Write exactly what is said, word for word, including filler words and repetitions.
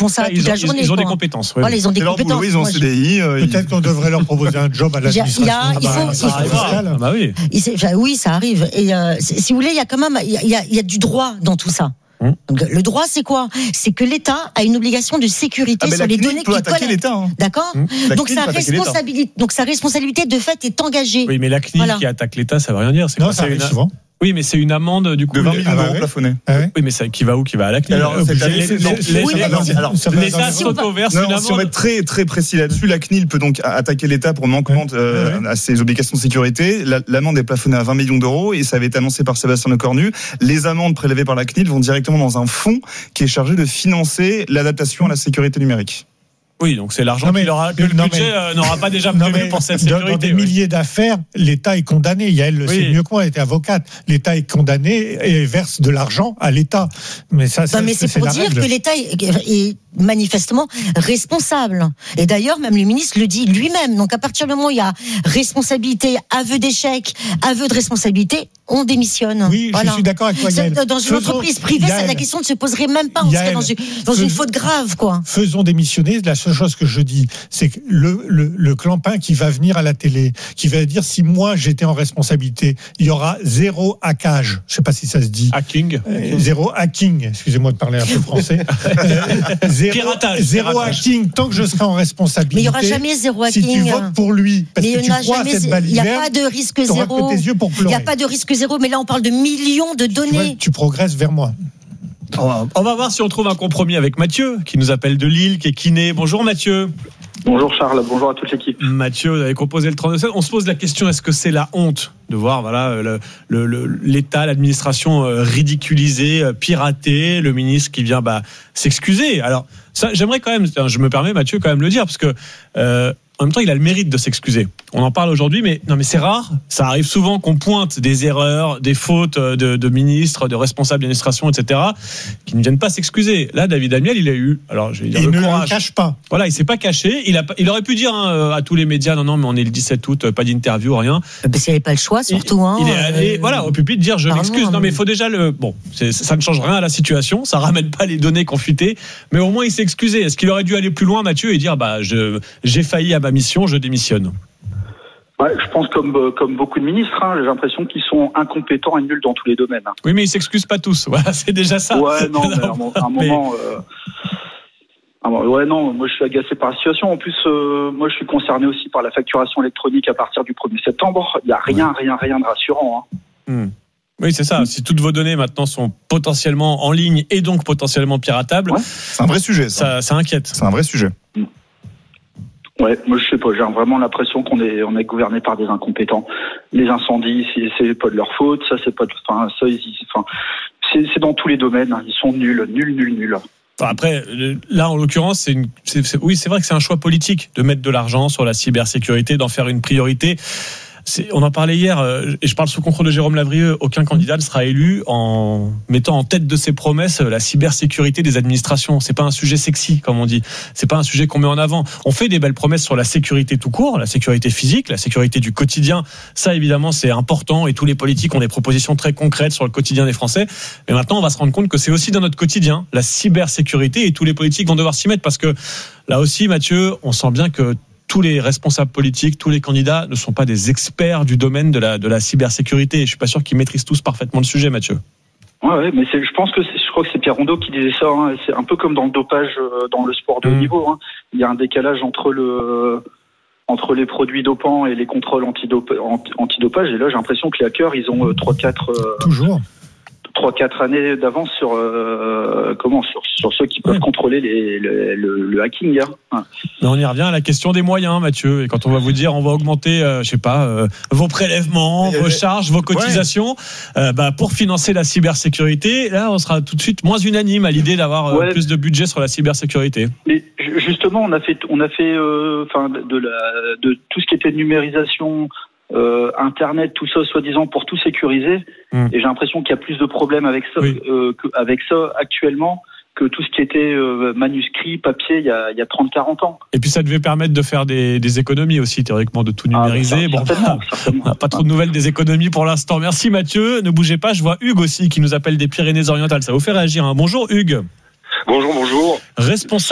font ça, ça toute ils ont, la journée. Ils ont quoi. des compétences. Ouais. Voilà, ils ont des c'est compétences. leur boulot, ils ont Moi, C D I. Euh, Peut-être qu'on devrait leur proposer un job à l'administration. Il y a, il faut, ça arrivera. Ah bah oui. Oui, ça arrive. Et euh, si vous voulez, il y a quand même, il y a, il y a, il y a du droit dans tout ça. Hum. Donc, le droit, c'est quoi ? C'est que l'État a une obligation de sécurité ah, sur les données qu'il attaquer collecte. l'État, hein. D'accord ? Hum. Donc sa responsabilité, donc sa responsabilité de fait est engagée. Oui, mais la C N I L voilà. qui attaque l'État, ça veut rien dire. C'est non, quoi, ça c'est arrive une... souvent. Oui, mais c'est une amende du coup de vingt millions ah bah d'euros oui. plafonnée. Ah oui. oui, mais ça qui va où ? Qui va à la C N I L ? Alors, cette année, c'est non. Oui, mais alors, alors, l'État s'auto-verse une amende. Si on va être très très précis là-dessus, la C N I L peut donc attaquer l'État pour manquement euh, oui. à ses obligations de sécurité. La, l'amende est plafonnée à vingt millions d'euros et ça avait été annoncé par Sébastien Lecornu. Les amendes prélevées par la C N I L vont directement dans un fonds qui est chargé de financer l'adaptation à la sécurité numérique. Oui, donc c'est l'argent qu'il aura, que le non, budget mais, euh, n'aura pas déjà prévu mais, pour cette sécurité. Dans des oui. milliers d'affaires, l'État est condamné. Yael le oui. sait mieux que moi, elle était avocate. L'État est condamné et verse de l'argent à l'État. Mais ça, c'est, non, mais c'est, c'est pour dire règle. Que l'État est, est manifestement responsable. Et d'ailleurs, même le ministre le dit lui-même. Donc à partir du moment où il y a responsabilité, aveu d'échec, aveu de responsabilité, on démissionne. Oui, voilà. Je suis d'accord avec toi, Yael. Dans une Faisons, entreprise privée, Yael, la question ne se poserait même pas. On serait dans, une, dans Faisons, une faute grave, quoi. Faisons démissionner. La seule chose que je dis, c'est que le, le, le clampin qui va venir à la télé, qui va dire si moi j'étais en responsabilité, il y aura zéro hackage. Je ne sais pas si ça se dit. Hacking. Euh, zéro hacking. Excusez-moi de parler un peu français. euh, zéro, piratage. Zéro piratage. hacking tant que je serai en responsabilité. Mais il n'y aura jamais zéro hacking. Si tu votes pour lui, parce mais que tu crois à cette balle il n'y a pas de risque zéro. Il n'y a pas de risque zéro, mais là on parle de millions de données. Tu, vois, tu progresses vers moi. On va voir si on trouve un compromis avec Mathieu, qui nous appelle de Lille, qui est kiné. Bonjour Mathieu. Bonjour Charles, bonjour à toute l'équipe. Mathieu, vous avez composé le trente-deux sept. On se pose la question, est-ce que c'est la honte de voir voilà, le, le, le, l'État, l'administration ridiculisée, piratée, le ministre qui vient bah, s'excuser. Alors, ça, j'aimerais quand même, je me permets Mathieu quand même de le dire, parce que... Euh, en même temps, il a le mérite de s'excuser. On en parle aujourd'hui, mais non, mais c'est rare. Ça arrive souvent qu'on pointe des erreurs, des fautes de, de ministres, de responsables d'administration, et cetera, qui ne viennent pas s'excuser. Là, David Amiel, il a eu. Alors, je vais dire il le ne courage. le cache pas. Voilà, il s'est pas caché. Il a, il aurait pu dire hein, à tous les médias, non, non, mais on est le dix-sept août, pas d'interview, rien. Parce qu'il n'avait pas le choix, surtout. Il, hein, il est allé, euh, voilà, au pupitre dire, je m'excuse. Non, mais il faut déjà le. Bon, c'est, ça ne change rien à la situation. Ça ramène pas les données qu'on fuitait, mais au moins il s'est excusé. Est-ce qu'il aurait dû aller plus loin, Mathieu, et dire, bah, je, j'ai failli à ma mission, je démissionne? Ouais, je pense comme comme beaucoup de ministres, hein, j'ai l'impression qu'ils sont incompétents et nuls dans tous les domaines. Hein. Oui, mais ils s'excusent pas tous. Voilà, c'est déjà ça. Ouais, non, mais à un, un mais... moment. Euh... Alors, ouais, non, moi je suis agacé par la situation. En plus, euh, moi je suis concerné aussi par la facturation électronique à partir du premier septembre. Il n'y a rien, ouais. rien, rien de rassurant. Hein. Hmm. Oui, c'est ça. Si toutes vos données maintenant sont potentiellement en ligne et donc potentiellement piratables, ouais. C'est un vrai sujet. Ça, ça, ça inquiète. C'est un vrai sujet. Hmm. Ouais, moi je sais pas, j'ai vraiment l'impression qu'on est on est gouverné par des incompétents. Les incendies, c'est, c'est pas de leur faute, ça c'est pas de, enfin ça ils, enfin c'est, c'est dans tous les domaines, hein. Ils sont nuls, nuls, nuls, nuls. Après, là en l'occurrence, c'est une, c'est, c'est, oui, c'est vrai que c'est un choix politique de mettre de l'argent sur la cybersécurité, d'en faire une priorité. C'est, on en parlait hier, euh, et je parle sous contrôle de Jérôme Lavrieux, aucun candidat ne sera élu en mettant en tête de ses promesses la cybersécurité des administrations. C'est pas un sujet sexy, comme on dit. C'est pas un sujet qu'on met en avant. On fait des belles promesses sur la sécurité tout court, la sécurité physique, la sécurité du quotidien. Ça, évidemment, c'est important, et tous les politiques ont des propositions très concrètes sur le quotidien des Français. Mais maintenant, on va se rendre compte que c'est aussi dans notre quotidien, la cybersécurité, et tous les politiques vont devoir s'y mettre, parce que là aussi, Mathieu, on sent bien que tous les responsables politiques, tous les candidats ne sont pas des experts du domaine de la, de la cybersécurité. Je ne suis pas sûr qu'ils maîtrisent tous parfaitement le sujet, Mathieu. Ouais, ouais, mais c'est, je pense que c'est, je crois que c'est Pierre Rondeau qui disait ça. Hein. C'est un peu comme dans le dopage, dans le sport de haut mmh. niveau. Hein. Il y a un décalage entre le entre les produits dopants et les contrôles antidop- antidopage. Et là, j'ai l'impression que les hackers, ils ont trois quatre euh, toujours trois quatre années d'avance sur euh, comment sur, sur ceux qui peuvent ouais. contrôler les, le, le, le hacking. Hein. Mais on y revient à la question des moyens, Mathieu. Et quand on va vous dire, on va augmenter, euh, je sais pas, euh, vos prélèvements, vos charges, vos cotisations, ouais. euh, bah, pour financer la cybersécurité, là, on sera tout de suite moins unanime à l'idée d'avoir euh, ouais. plus de budget sur la cybersécurité. Mais justement, on a fait, on a fait, enfin, euh, de la, de tout ce qui était numérisation. Euh, Internet, tout ça, soi-disant pour tout sécuriser. Mmh. Et j'ai l'impression qu'il y a plus de problèmes avec ça, oui. euh, avec ça actuellement que tout ce qui était euh, manuscrit, papier, il y a, il y a trente quarante ans. Et puis ça devait permettre de faire des, des économies aussi, théoriquement, de tout numériser. Ah, bon, certainement, bah, certainement. On n'a pas trop de nouvelles des économies pour l'instant. Merci Mathieu. Ne bougez pas, je vois Hugues aussi qui nous appelle des Pyrénées-Orientales. Ça vous fait réagir. Hein. Bonjour Hugues. Bonjour, bonjour. Responsable